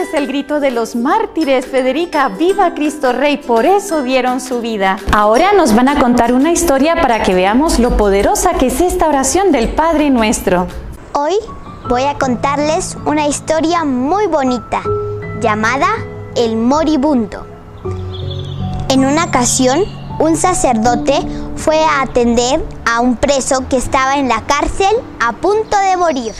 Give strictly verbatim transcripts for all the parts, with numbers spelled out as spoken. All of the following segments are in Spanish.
es el grito de los mártires, Federica. ¡Viva Cristo Rey! Por eso dieron su vida. Ahora nos van a contar una historia para que veamos lo poderosa que es esta oración del Padre Nuestro. Hoy voy a contarles una historia muy bonita llamada El Moribundo. En una ocasión, un sacerdote fue a atender a un preso que estaba en la cárcel a punto de morir.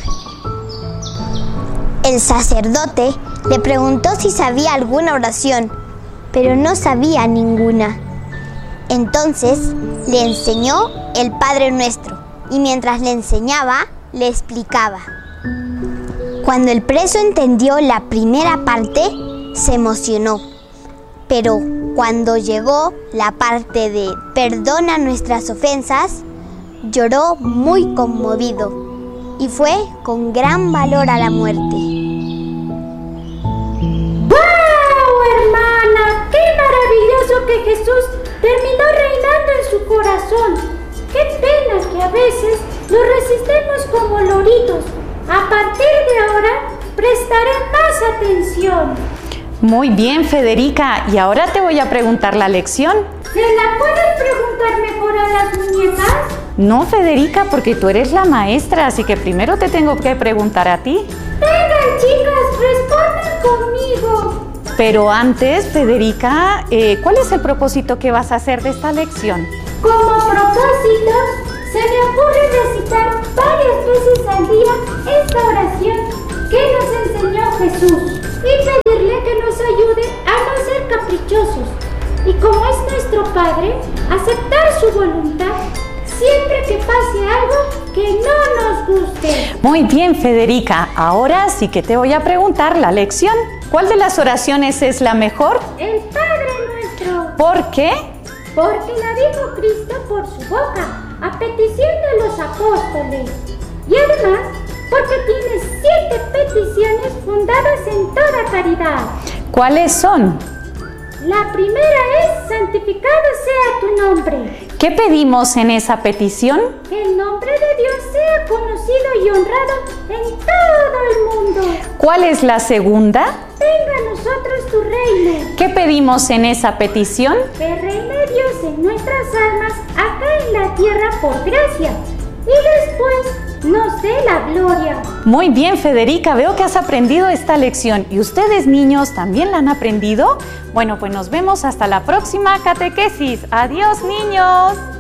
El sacerdote le preguntó si sabía alguna oración, pero no sabía ninguna. Entonces le enseñó el Padre Nuestro y mientras le enseñaba, le explicaba. Cuando el preso entendió la primera parte, se emocionó, pero cuando llegó la parte de perdona nuestras ofensas, lloró muy conmovido y fue con gran valor a la muerte. ¡Wow, hermana! ¡Qué maravilloso que Jesús terminó reinando en su corazón! ¡Qué pena que a veces nos resistemos como loritos! A partir de ahora, prestaré más atención. Muy bien, Federica. Y ahora te voy a preguntar la lección. ¿Se la pueden preguntar mejor a las muñecas? No, Federica, porque tú eres la maestra, así que primero te tengo que preguntar a ti. Vengan, chicas, respondan conmigo. Pero antes, Federica, eh, ¿cuál es el propósito que vas a hacer de esta lección? Como propósito, se me ocurre recitar varias veces al día esta oración que nos enseñó Jesús y pedirle que nos ayude a no ser caprichosos y, como es nuestro Padre, aceptar su voluntad siempre que pase algo que no nos guste. Muy bien, Federica. Ahora sí que te voy a preguntar la lección. ¿Cuál de las oraciones es la mejor? El Padre Nuestro. ¿Por qué? Porque la dijo Cristo por su boca, a petición de los apóstoles. Y además, porque tiene siete peticiones fundadas en toda caridad. ¿Cuáles son? La primera es: santificado sea tu nombre. ¿Qué pedimos en esa petición? Que el nombre de Dios sea conocido y honrado en todo el mundo. ¿Cuál es la segunda? Venga a nosotros tu reino. ¿Qué pedimos en esa petición? Que reine Dios en nuestras almas acá en la tierra por gracia y después nos dé la gloria. Muy bien, Federica, veo que has aprendido esta lección. ¿Y ustedes, niños, también la han aprendido? Bueno, pues nos vemos hasta la próxima catequesis. ¡Adiós, niños!